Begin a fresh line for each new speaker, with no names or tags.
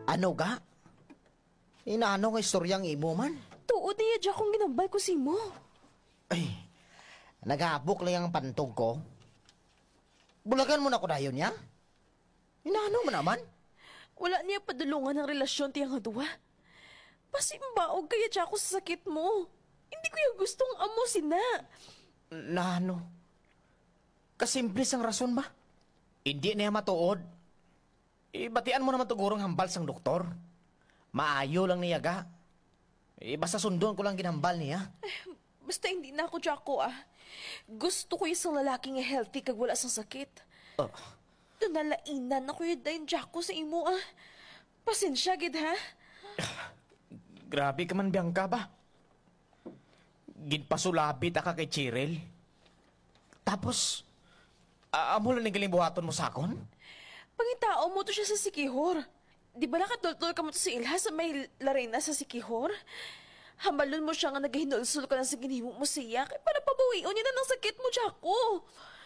Ano ga? Inaano nga istoryang imo man?
Tuod niya dyan kung ginambal ko si mo.
Ay, naghabok lang ang pantog ko. Bulagan mo na ko dayon niya? Inaano mo naman?
Wala niya padulungan ng relasyon tiyang duwa. Pasimbaog kaya dyan ako sa sakit mo. Hindi ko yung gustong amo sina.
Naano? Kasimplis ang rason ba? Hindi niya matuod. Batian mo naman tugurong hambal sang doktor. Maayo lang niya ga. Basta sundon ko lang ginambal niya.
Basta hindi na ako dyan ko Gusto ko isang lalaking healthy kag wala sang sakit. Tunalainan ako yung dahin dyan ko sa imo Pasensya gid ha.
Grabe ka man, Bianca ba? Ginpasulabit ka kay Cheryl. Tapos, amo lang galing buhaton mo sakon?
Pangitao mo to siya sa Sikihor. Di ba nakatultol ka mo to si Ilha sa may larena sa Sikihor? Hambalon mo siya nga nagahinulsul ka lang sa ginhimo mo siya kaya para pabawion niya na ng sakit mo, Jaco.